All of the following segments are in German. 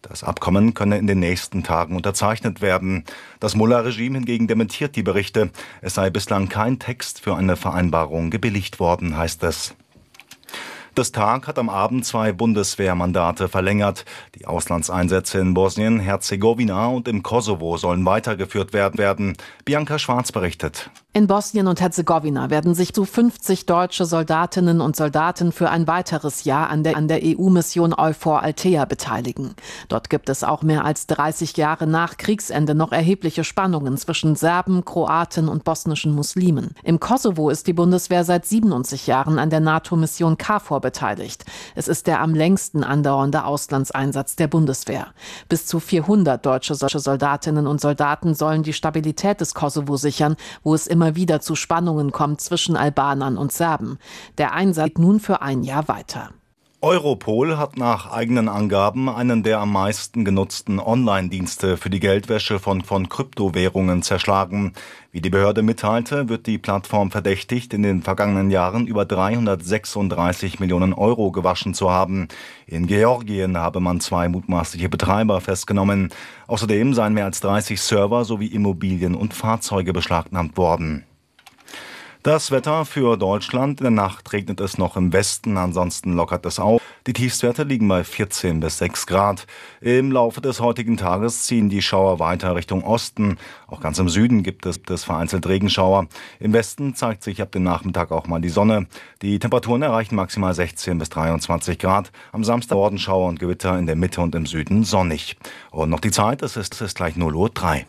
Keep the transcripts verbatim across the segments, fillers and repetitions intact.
Das Abkommen könne in den nächsten Tagen unterzeichnet werden. Das Mullah-Regime hingegen dementiert die Berichte. Es sei bislang kein Text für eine Vereinbarung gebilligt worden, heißt es. Das Tag hat am Abend zwei Bundeswehrmandate verlängert. Die Auslandseinsätze in Bosnien-Herzegowina und im Kosovo sollen weitergeführt werden. Bianca Schwarz berichtet. In Bosnien und Herzegowina werden sich zu fünfzig deutsche Soldatinnen und Soldaten für ein weiteres Jahr an der, an der E U-Mission EUFOR Althea beteiligen. Dort gibt es auch mehr als dreißig Jahre nach Kriegsende noch erhebliche Spannungen zwischen Serben, Kroaten und bosnischen Muslimen. Im Kosovo ist die Bundeswehr seit siebenundsiebzig Jahren an der NATO-Mission KFOR beteiligt. Es ist der am längsten andauernde Auslandseinsatz der Bundeswehr. Bis zu vierhundert deutsche Soldatinnen und Soldaten sollen die Stabilität des Kosovo sichern, wo es immer wieder zu Spannungen kommt zwischen Albanern und Serben. Der Einsatz geht nun für ein Jahr weiter. Europol hat nach eigenen Angaben einen der am meisten genutzten Online-Dienste für die Geldwäsche von, von Kryptowährungen zerschlagen. Wie die Behörde mitteilte, wird die Plattform verdächtigt, in den vergangenen Jahren über dreihundertsechsunddreißig Millionen Euro gewaschen zu haben. In Georgien habe man zwei mutmaßliche Betreiber festgenommen. Außerdem seien mehr als dreißig Server sowie Immobilien und Fahrzeuge beschlagnahmt worden. Das Wetter für Deutschland. In der Nacht regnet es noch im Westen, ansonsten lockert es auf. Die Tiefstwerte liegen bei vierzehn bis sechs Grad. Im Laufe des heutigen Tages ziehen die Schauer weiter Richtung Osten. Auch ganz im Süden gibt es, gibt es vereinzelt Regenschauer. Im Westen zeigt sich ab dem Nachmittag auch mal die Sonne. Die Temperaturen erreichen maximal sechzehn bis dreiundzwanzig Grad. Am Samstag Bordenschauer und Gewitter, in der Mitte und im Süden sonnig. Und noch die Zeit, es ist, es ist gleich null Uhr drei.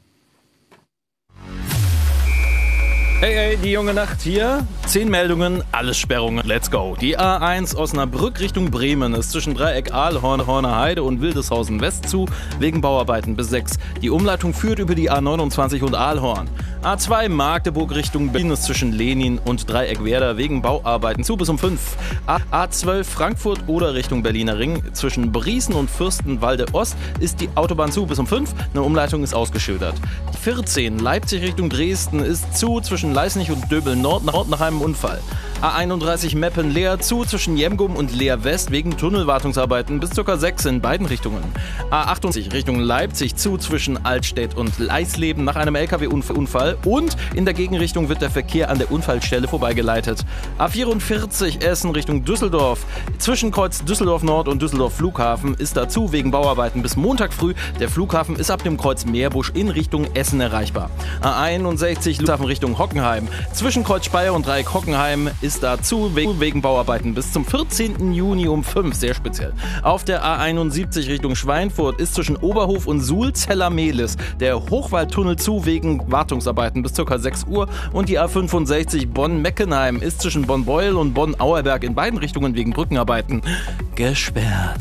Hey, hey, die junge Nacht hier. Zehn Meldungen, alles Sperrungen. Let's go. Die A eins Osnabrück Richtung Bremen ist zwischen Dreieck Ahlhorn, Horner Heide und Wildeshausen West zu, wegen Bauarbeiten bis sechs. Die Umleitung führt über die A neunundzwanzig und Ahlhorn. A zwei Magdeburg Richtung Berlin ist zwischen Lenin und Dreieck Werder wegen Bauarbeiten zu bis um fünf. A zwölf Frankfurt oder Richtung Berliner Ring zwischen Briesen und Fürstenwalde Ost ist die Autobahn zu bis um fünf. Eine Umleitung ist ausgeschildert. Die vierzehn Leipzig Richtung Dresden ist zu zwischen Leisnig und Döbel Nord nach einem Unfall. A einunddreißig Meppen Leer zu zwischen Jemgum und Leer West wegen Tunnelwartungsarbeiten bis ca. sechs in beiden Richtungen. A achtundzwanzig Richtung Leipzig zu zwischen Altstedt und Leisleben nach einem L K W-Unfall und in der Gegenrichtung wird der Verkehr an der Unfallstelle vorbeigeleitet. A vierundvierzig Essen Richtung Düsseldorf. Zwischen Kreuz Düsseldorf Nord und Düsseldorf Flughafen ist dazu wegen Bauarbeiten bis Montag früh. Der Flughafen ist ab dem Kreuz Meerbusch in Richtung Essen erreichbar. A einundsechzig Flughafen Richtung Hockenheim. Zwischen Kreuz Speyer und Dreieck Hockenheim ist dazu wegen Bauarbeiten bis zum vierzehnten Juni um fünf, sehr speziell. Auf der A einundsiebzig Richtung Schweinfurt ist zwischen Oberhof und Suhl-Zeller-Mehlis der Hochwaldtunnel zu wegen Wartungsarbeiten bis ca. sechs Uhr und die A fünfundsechzig Bonn-Meckenheim ist zwischen Bonn-Beuel und Bonn-Auerberg in beiden Richtungen wegen Brückenarbeiten gesperrt.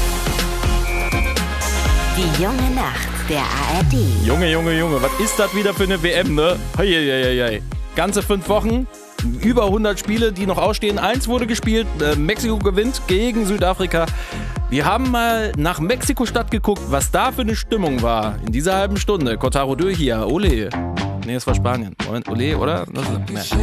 Die junge Nacht der A R D. Junge, Junge, Junge, was ist das wieder für eine W M, ne? Hei, hei, hei. Ganze fünf Wochen, über hundert Spiele, die noch ausstehen. Eins wurde gespielt, äh, Mexiko gewinnt gegen Südafrika. Wir haben mal nach Mexiko-Stadt geguckt, was da für eine Stimmung war. In dieser halben Stunde. Kotaro Dö hier, ole. Nee, es war Spanien. Moment, ole, oder? Das ist, nee.